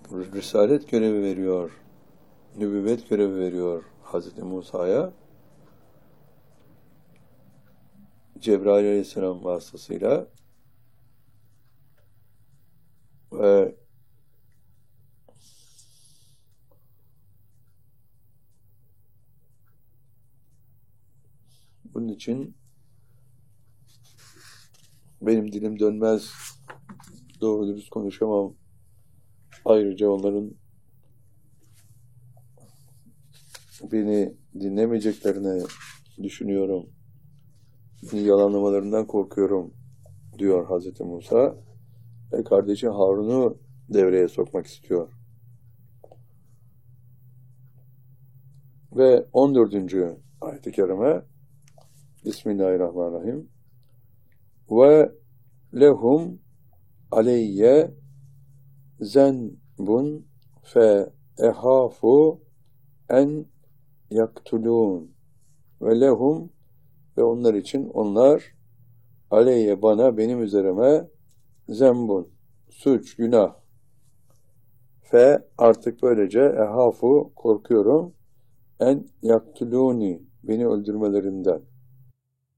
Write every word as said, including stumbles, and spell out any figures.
risalet görevi veriyor, nübüvvet görevi veriyor Hazreti Musa'ya. Cebrail Aleyhisselam vasıtasıyla ve bunun için benim dilim dönmez, doğru dürüst konuşamam. Ayrıca onların beni dinlemeyeceklerini düşünüyorum. Beni yalanlamalarından korkuyorum diyor Hazreti Musa ve kardeşi Harun'u devreye sokmak istiyor. Ve on dördüncü ayet-i kerime Bismillahirrahmanirrahim. Ve lehum aleyye zenbun fe ehafu en yaktulun ve lehum ve onlar için onlar aleyye bana benim üzerime zembun suç günah fe artık böylece ehafu korkuyorum en yaktuluni beni öldürmelerinden